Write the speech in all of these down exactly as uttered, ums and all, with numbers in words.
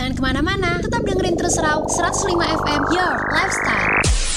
Jangan kemana-mana, tetap dengerin terus Rau seratus lima F M, Your Lifestyle.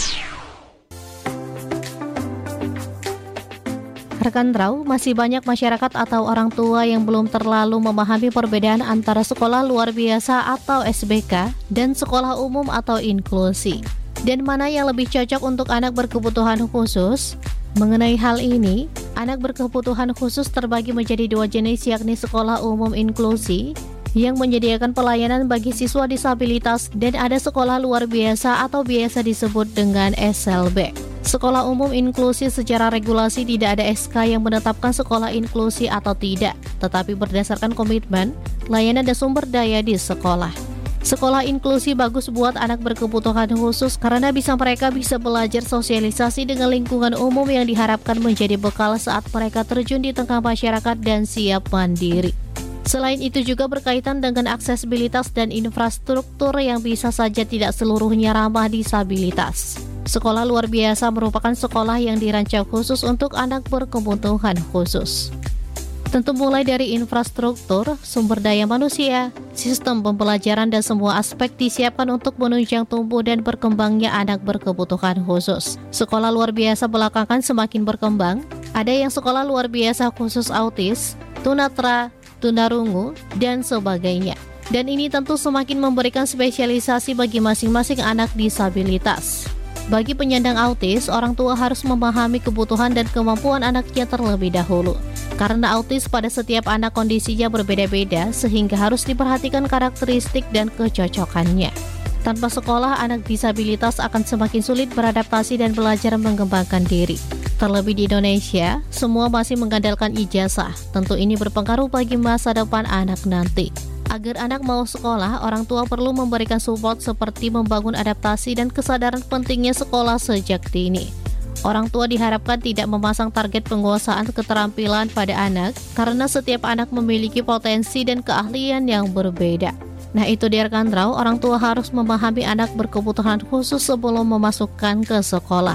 Rekan Rau, masih banyak masyarakat atau orang tua yang belum terlalu memahami perbedaan antara sekolah luar biasa atau S B K dan sekolah umum atau inklusi. Dan mana yang lebih cocok untuk anak berkebutuhan khusus? Mengenai hal ini, anak berkebutuhan khusus terbagi menjadi dua jenis, yakni sekolah umum inklusi yang menyediakan pelayanan bagi siswa disabilitas, dan ada sekolah luar biasa atau biasa disebut dengan S L B. Sekolah umum inklusi secara regulasi tidak ada S K yang menetapkan sekolah inklusi atau tidak, tetapi berdasarkan komitmen, layanan dan sumber daya di sekolah. Sekolah inklusi bagus buat anak berkebutuhan khusus karena bisa mereka bisa belajar sosialisasi dengan lingkungan umum yang diharapkan menjadi bekal saat mereka terjun di tengah masyarakat dan siap mandiri. Selain itu juga berkaitan dengan aksesibilitas dan infrastruktur yang bisa saja tidak seluruhnya ramah disabilitas. Sekolah luar biasa merupakan sekolah yang dirancang khusus untuk anak berkebutuhan khusus. Tentu mulai dari infrastruktur, sumber daya manusia, sistem pembelajaran dan semua aspek disiapkan untuk menunjang tumbuh dan berkembangnya anak berkebutuhan khusus. Sekolah luar biasa belakangan semakin berkembang. Ada yang sekolah luar biasa khusus autis, tunanetra, tunarungu, dan sebagainya. Dan ini tentu semakin memberikan spesialisasi bagi masing-masing anak disabilitas. Bagi penyandang autis, orang tua harus memahami kebutuhan dan kemampuan anaknya terlebih dahulu. Karena autis pada setiap anak kondisinya berbeda-beda, sehingga harus diperhatikan karakteristik dan kecocokannya. Tanpa sekolah, anak disabilitas akan semakin sulit beradaptasi dan belajar mengembangkan diri. Terlebih di Indonesia, semua masih mengandalkan ijazah. Tentu ini berpengaruh bagi masa depan anak nanti. Agar anak mau sekolah, orang tua perlu memberikan support seperti membangun adaptasi dan kesadaran pentingnya sekolah sejak dini. Orang tua diharapkan tidak memasang target penguasaan keterampilan pada anak, karena setiap anak memiliki potensi dan keahlian yang berbeda. Nah itu dia rekan Rau, orang tua harus memahami anak berkebutuhan khusus sebelum memasukkan ke sekolah.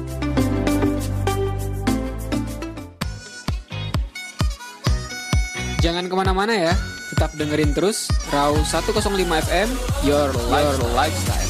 Jangan kemana-mana ya, tetap dengerin terus Rau seratus lima F M, Your, Your Lifestyle.